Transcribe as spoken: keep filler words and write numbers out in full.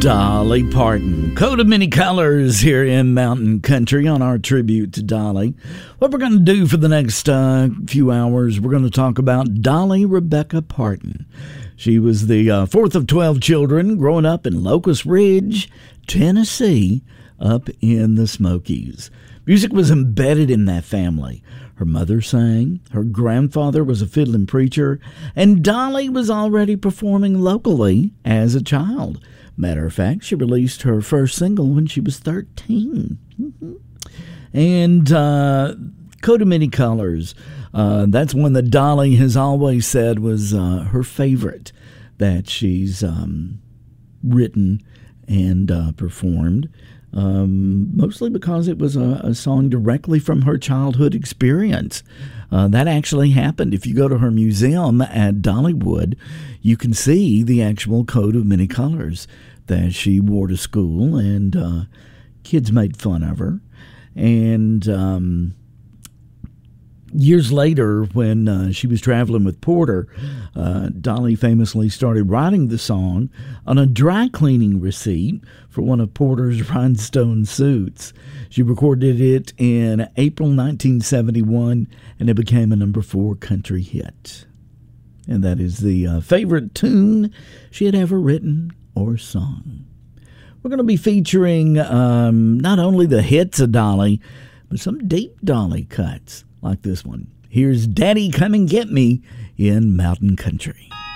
Dolly Parton. Coat of many colors here in Mountain Country on our tribute to Dolly. What we're going to do for the next uh, few hours, we're going to talk about Dolly Rebecca Parton. She was the uh, fourth of twelve children growing up in Locust Ridge, Tennessee, up in the Smokies. Music was embedded in that family. Her mother sang, her grandfather was a fiddling preacher, and Dolly was already performing locally as a child. Matter of fact, she released her first single when she was thirteen. Mm-hmm. And uh, Coat of Many Colors, uh, that's one that Dolly has always said was uh, her favorite that she's um, written and uh, performed. Um, mostly because it was a, a song directly from her childhood experience. Uh, that actually happened. If you go to her museum at Dollywood, you can see the actual coat of many colors that she wore to school, and uh, kids made fun of her. And um, years later, when uh, she was traveling with Porter, uh, Dolly famously started writing the song on a dry cleaning receipt for one of Porter's rhinestone suits. She recorded it in April nineteen seventy-one, and it became a number four country hit. And that is the uh, favorite tune she had ever written or sung. We're going to be featuring um, not only the hits of Dolly, but some deep Dolly cuts like this one. Here's Daddy Come and Get Me in Mountain Country.